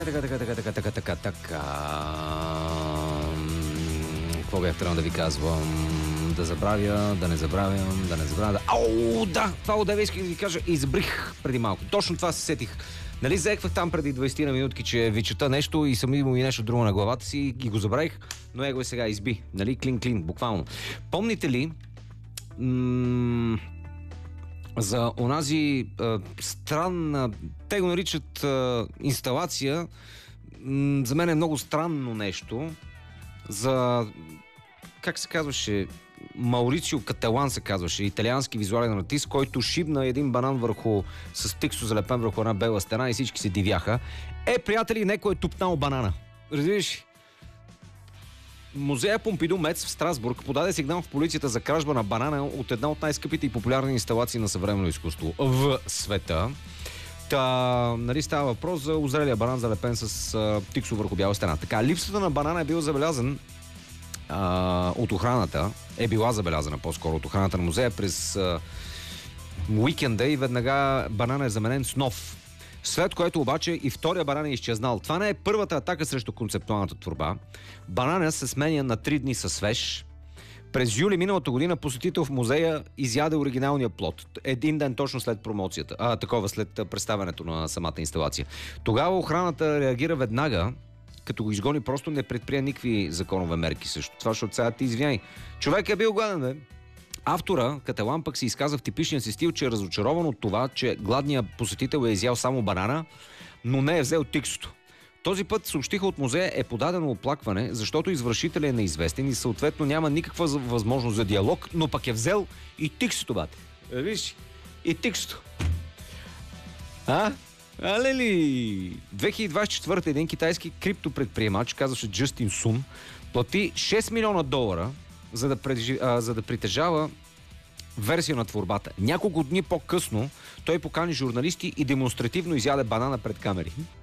Така. Какво бях трябвало да ви казвам? Да забравя, да не забравям, да не забравя. Ау, да! Това отдеве исках да ви кажа. Избрих преди малко. Точно това се сетих. Нали, заеквах там преди 20 на минутки, че ви чета нещо и съм имал и нещо друго на главата си и го забравих, но его сега изби. Нали, клин, буквално. Помните ли за онази странна, те го наричат инсталация, за мен е много странно нещо, за, как се казваше, Маурицио Кателан се казваше, италиански визуален артист, който шибна един банан върху, с тиксо залепен върху една бела стена и всички се дивяха. Приятели, некой е тупнал банана. Разбираш? Музея Помпиду Мец в Страсбург подаде сигнал в полицията за кражба на банана от една от най-скъпите и популярни инсталации на съвременно изкуство в света. Нали, става въпрос за озрелия банан, залепен с тиксо върху бяла стена. Така, липсата на банана е бил забелязан от охраната, е била забелязана по-скоро от охраната на музея през уикенда и веднага банана е заменен с нов. След което обаче и втория банан е изчезнал. Това не е първата атака срещу концептуалната творба. Банана се сменя на 3 дни със свеж. През юли миналата година посетител в музея изяде оригиналния плод. Един ден точно след промоцията. След представянето на самата инсталация. Тогава охраната реагира веднага, като го изгони, просто не предприе никакви законове мерки също. Това, защото сега ти извиняй. Човек е бил гладен, бе. Автора, Кателан, пък се изказа в типичния си стил, че е разочарован от това, че гладният посетител е изял само банана, но не е взел тиксото. Този път, съобщиха от музея, е подадено оплакване, защото извършителят е неизвестен и съответно няма никаква възможност за диалог, но пък е взел и тиксото, бате. Виж, и тиксото. Алели! 2024 един китайски криптопредприемач, казваше Джастин Сун, плати $6 милиона, за да притежава версия на творбата. Няколко дни по-късно той покани журналисти и демонстративно изяде банана пред камери.